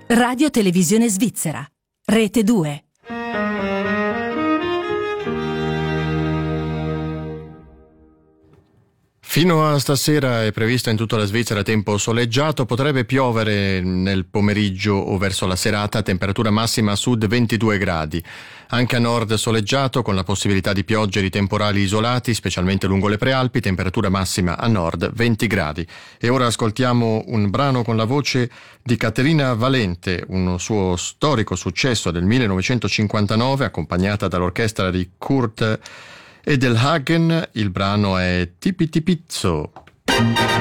Radio Televisione Svizzera, Rete 2. Fino a stasera è previsto in tutta la Svizzera tempo soleggiato, potrebbe piovere nel pomeriggio o verso la serata, temperatura massima a sud 22 gradi. Anche a nord soleggiato con la possibilità di piogge e di temporali isolati, specialmente lungo le prealpi, temperatura massima a nord 20 gradi. E ora ascoltiamo un brano con la voce di Caterina Valente, un suo storico successo del 1959, accompagnata dall'orchestra di Kurt Edelhagen. Il brano è Tipi Tipizzo.